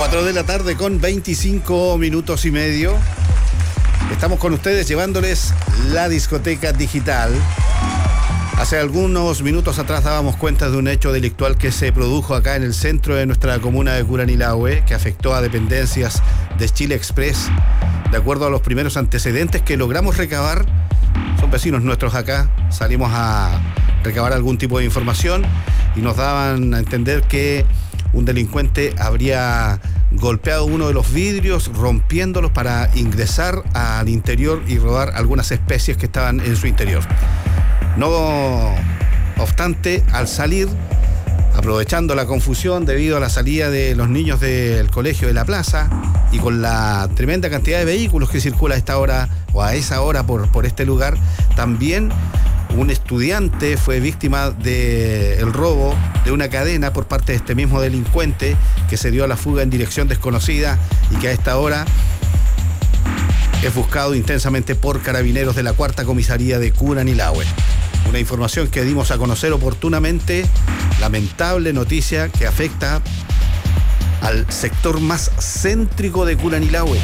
4 de la tarde con 25 minutos y medio. Estamos con ustedes llevándoles la discoteca digital. Hace algunos minutos atrás dábamos cuenta de un hecho delictual que se produjo acá en el centro de nuestra comuna de Curanilahue, que afectó a dependencias de Chile Express. De acuerdo a los primeros antecedentes que logramos recabar, son vecinos nuestros acá, salimos a recabar algún tipo de información y nos daban a entender que un delincuente habría golpeado uno de los vidrios, rompiéndolos para ingresar al interior y robar algunas especies que estaban en su interior. No obstante, al salir, aprovechando la confusión debido a la salida de los niños del colegio de la plaza y con la tremenda cantidad de vehículos que circula a esta hora o a esa hora por este lugar, también un estudiante fue víctima del robo de una cadena por parte de este mismo delincuente que se dio a la fuga en dirección desconocida y que a esta hora es buscado intensamente por carabineros de la Cuarta Comisaría de Curanilahue. Una información que dimos a conocer oportunamente, lamentable noticia que afecta al sector más céntrico de Curanilahue.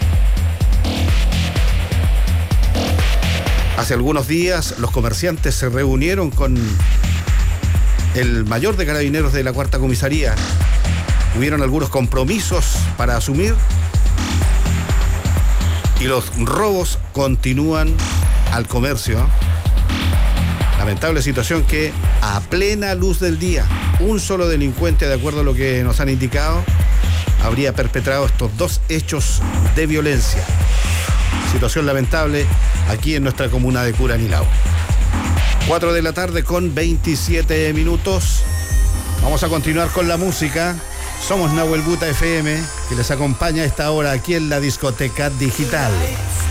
Hace algunos días los comerciantes se reunieron con el mayor de carabineros de la Cuarta Comisaría. Tuvieron algunos compromisos para asumir y los robos continúan al comercio. Lamentable situación que a plena luz del día, un solo delincuente, de acuerdo a lo que nos han indicado, habría perpetrado estos dos hechos de violencia. Situación lamentable aquí en nuestra comuna de Curanilahue. 4 de la tarde con 27 minutos. Vamos a continuar con la música. Somos Nahuel Buta FM, que les acompaña a esta hora aquí en la discoteca digital.